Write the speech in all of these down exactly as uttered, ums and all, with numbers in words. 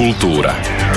Kultura.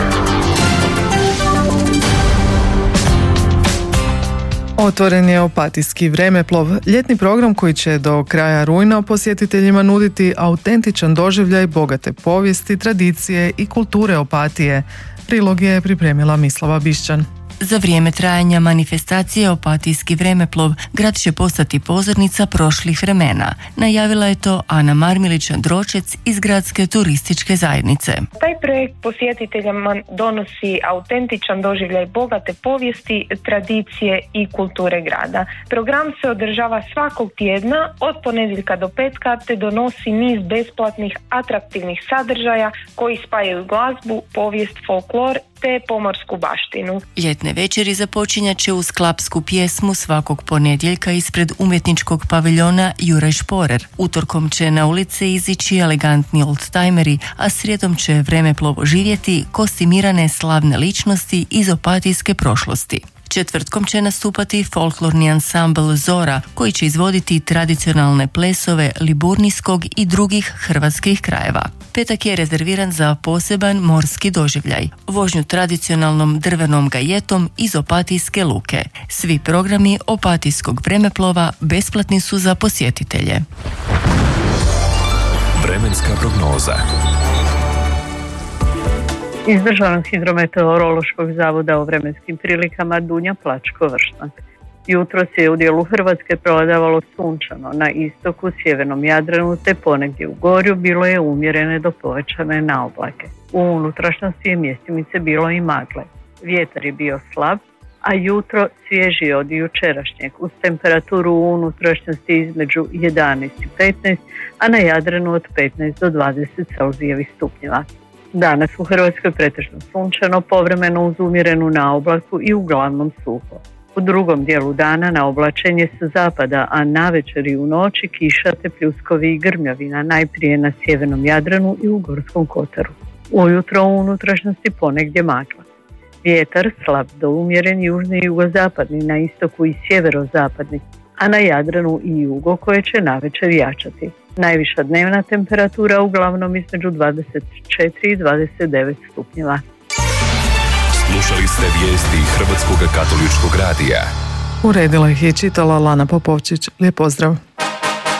Otvoren je Opatijski vremeplov, ljetni program koji će do kraja rujna posjetiteljima nuditi autentičan doživljaj bogate povijesti, tradicije i kulture Opatije. Prilog je pripremila Mislava Bišćan. Za vrijeme trajanja manifestacije Opatijski vremeplov grad će postati pozornica prošlih vremena. Najavila je to Ana Marmilić-Andročec iz Gradske turističke zajednice. Taj projekt posjetiteljima donosi autentičan doživljaj bogate povijesti, tradicije i kulture grada. Program se održava svakog tjedna od ponedjeljka do petka te donosi niz besplatnih atraktivnih sadržaja koji spajaju glazbu, povijest, folklor te pomorsku baštinu. Ljetne večeri započinjat će uz klapsku pjesmu svakog ponedjeljka ispred umjetničkog paviljona Juraj Šporer. Utorkom će na ulice izići elegantni oldtimeri, a srijedom će vremeplov živjeti kostimirane slavne ličnosti iz opatijske prošlosti. Četvrtkom će nastupati folklorni ansambl Zora, koji će izvoditi tradicionalne plesove liburnijskog i drugih hrvatskih krajeva. Petak je rezerviran za poseban morski doživljaj, vožnju tradicionalnom drvenom gajetom iz Opatijske luke. Svi programi Opatijskog vremeplova besplatni su za posjetitelje. Vremenska prognoza. Iz Državnog hidrometeorološkog zavoda o vremenskim prilikama Dunja Plačko-Vršnak. Jutros je u dijelu Hrvatske prevladavalo sunčano, na istoku, sjevernom Jadranu te ponegdje u Gorju bilo je umjerene do povećane naoblake. U unutrašnjosti je mjestimice bilo i magle. Vjetar je bio slab, a jutro svježije od jučerašnjeg, uz temperaturu u unutrašnjosti između jedanaest i petnaest, a na Jadranu od petnaest do dvadeset Celzijevih stupnjeva. Danas u Hrvatskoj pretežno sunčano, povremeno uz umjerenu naoblaku i uglavnom suho. U drugom dijelu dana na oblačenje sa zapada, a navečer i u noći kiša te pljuskovi i grmljavina, najprije na sjevernom Jadranu i u Gorskom kotaru. Ujutro u unutrašnjosti ponegdje magla. Vjetar slab do umjeren južni i jugozapadni, na istoku i sjeverozapadni, a na Jadranu i jugo koje će navečer jačati. Najviša dnevna temperatura uglavnom između dvadeset četiri i dvadeset devet stupnjeva. Slušali ste vijesti Hrvatskog katoličkog radija. Uredila ih je čitala Lana Popovčić. Lijep pozdrav.